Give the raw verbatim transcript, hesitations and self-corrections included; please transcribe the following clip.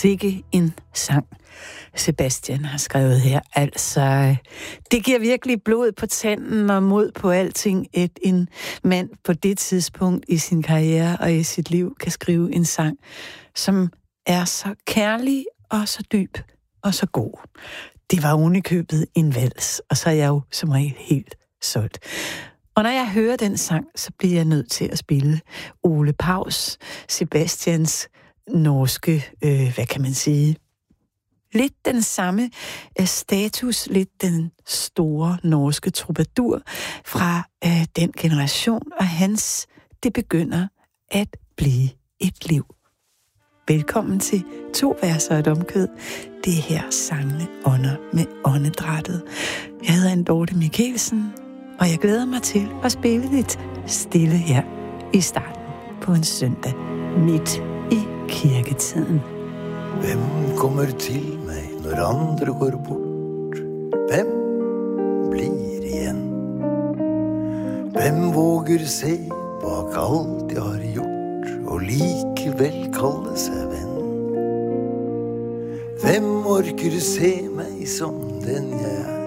Sikke en sang, Sebastian har skrevet her. Altså, det giver virkelig blod på tanden og mod på alting, at en mand på det tidspunkt i sin karriere og i sit liv kan skrive en sang, som er så kærlig og så dyb og så god. Det var ovenikøbet en vals, og så er jeg jo som regel helt solgt. Og når jeg hører den sang, så bliver jeg nødt til at spille Ole Paus, Sebastians norske, øh, hvad kan man sige, lidt den samme øh, status, lidt den store norske troubadour fra øh, den generation, og hans, det begynder at blive et liv. Velkommen til To verser og et omkvæd. Det er her sangene ånder med åndedrættet. Jeg hedder Anne Dorte Mikkelsen, og jeg glæder mig til at spille lidt stille her i starten på en søndag midt i kirketiden. Hvem kommer til mig, når andre går bort? Hvem blir igjen? Hvem våger se bak alt jeg har gjort, og likevel kalle seg venn? Hvem orker se meg som den jeg er?